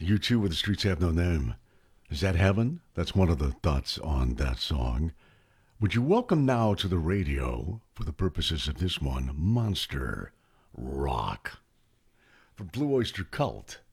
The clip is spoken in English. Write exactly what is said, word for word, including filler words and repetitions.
U two with The Streets Have No Name. Is that heaven? That's one of the thoughts on that song. Would you welcome now to the radio, for the purposes of this one, Monster Rock. From Blue Oyster Cult.